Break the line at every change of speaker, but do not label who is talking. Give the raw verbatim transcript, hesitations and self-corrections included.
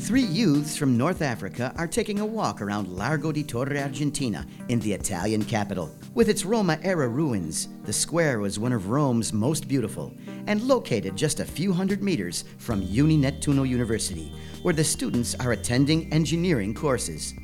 Three youths from North Africa are taking a walk around Largo di Torre Argentina in the Italian capital. With its Roma-era ruins, the square was one of Rome's most beautiful and located just a few hundred meters from Uni Nettuno University, where the students are attending engineering courses.